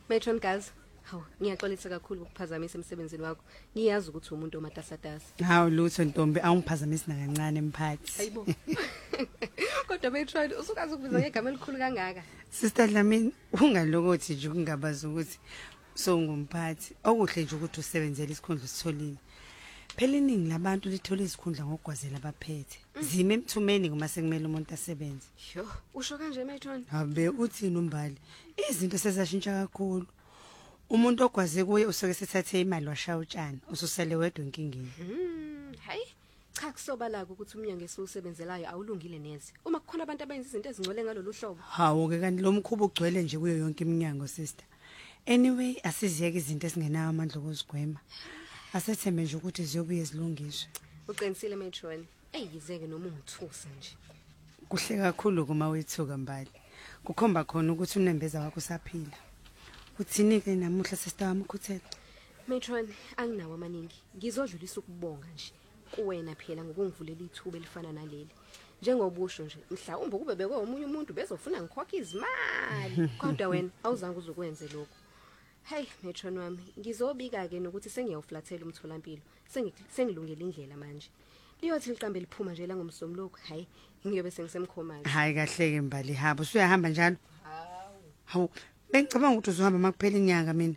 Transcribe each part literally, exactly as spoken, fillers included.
Matron Gaz, hawu ngiyaxolisa kakhulu ukuphazamisa emsebenzini wakho. Ngiyazi ukuthi umuntu omatasatasa. Hawu lutho ntombi awungiphazamisi nakancane mphathi. Hayibo. Kodwa Matron usukazi ukubiza ngegama elikhulu kangaka. Sister Dlamini ungalokothi nje kungabaza ukuthi songumphathi. Okuhle nje ukuthi usebenzele isikhundla sitholile. Phela iningi labantu lithola izikhundla ngokugwazela abaphethe. Zime emthumeni ngoma sekumele umuntu asebenze. Yo, usho kanje Matron? Habe uthini umbali? Izinto sezashintsha kakhulu. Umuntu ogwaze kuye usoke sethathe imali washaya utshani, ususele wedwa enkingeni. Mhm, hayi. Cha kusobala ukuthi umnyango esiwusebenzelayo awulungile neze. Uma kukhona abantu abenza izinto ezingcwele ngalolu hlobo. Hawu ke kanti lo mkhubo ugcwele nje kuyo yonke iminyango sister. Anyway, asiziyeke izinto esingenayo amandla okuzigwema. Asethembe nje ukuthi ziyobuye zilungiswe. Uqinisile Matron. Eyizeke noma ungithusa nje. Kuhle kakhulu kuma wethuka mbali. Kukhomba khona ukuthi unembeza wakho usaphila. Uthini ke namuhla sister wami ukhuthele? Matron, anginawo amaningi. Ngizodlulisa ukubonga nje. Kuwena phela ngokungivulela ithuba elifana naleli. Njengobusho nje, mhlawumbe kube bekwe omunye umuntu bezofuna ngikhokha izimali. Kodwa wena awuzange uzokwenze lokho. Hey Matron wami, ngizobika ke nokuthi sengiyawuflathela umtholampilo. Sengilungele indlela manje. Liyothi liqambe liphuma nje la ngomsomloku. Hayi, ngiyobe sengisemkhomazi. Hayi kahle ke mbali hamba. Usuyahamba njalo? Hawu. Hawu, bengicabanga ukuthi uzohamba makuphela inyanga mina.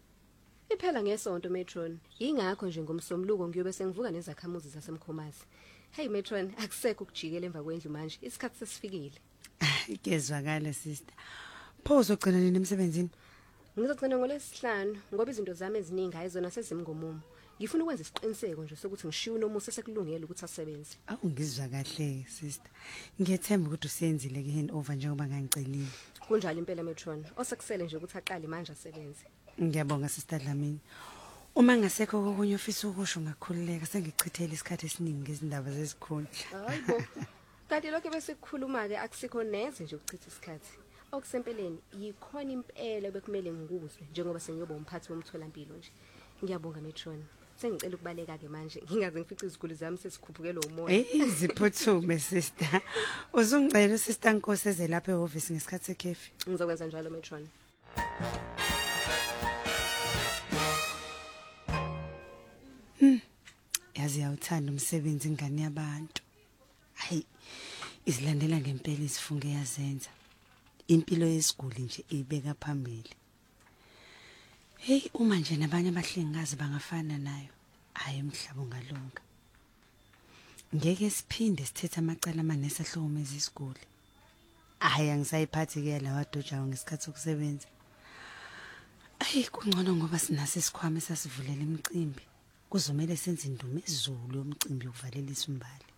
Iphela ngesonto Matron. Ingakho nje ngomsomluko ngiyobe sengivuka nezakhamuzi zasemkhomazi. Hey Matron, akusekho ukujikela emva kwendlu manje. Isikhathi sesifikile. Ikezwakala sister. Pho uzogcina nini emsebenzini? Ngizogcina ngolesihlanu ngoba izinto zami eziningi ayizona sezimngomumo. Ngifuna ukwenza isiqiniseko nje sokuthi ngishiye unomusa sekulungele ukuthi asebenze. Awu ngizwa kahle sister. Ngiyethemba ukuthi usenzile ke handover njengoba ngangicelile. Kunjalo impela Matron. Osekusele nje ukuthi aqale manje asebenze. Ngiyabonga sister Dlamini. Uma ngasekho kokunye ofisa ukusho ngakhululeka sengichithele isikhathi esiningi ngezindaba zezikhundla. Hayibo. Kanti lokho besikukhuluma ke akusikho neze nje ukuchitha isikhathi. Okusempeleni yikhona impela bekumele ngikuzwe njengoba sengiyoba umphathi womtholampilo nje. Ngiyabonga Matron. Sengicela ukubaleka ke manje ngingaze ngifice iziguli zami sesikhuphukela umoya. Hey ziphuthume sister. Uzungicela sister Nkosi eze lapha e-office ngesikhathi sekhefi. Ngizokwenza njalo Matron. Hmm. Yazi yawuthanda umsebenzi ingane yabantu. Hayi izilandela ngempela isifunge yazenza. Impilo yesiguli nje ibeka phambili. Hey uma nje nabanye abahlengikazi bangafana nayo, hayi emhlaba ungalunga. Ngeke siphinde sithethe amacala amanesi ahlukumeza isiguli. Hayi angisayiphathi ke lawa dojawo ngesikhathi sokusebenza. Ayi kungcono ngoba sinase isikhwama esasivulela imicimbi. Kuzomela senze indumo ezulu yomcimbi ukuvalelisa umbali.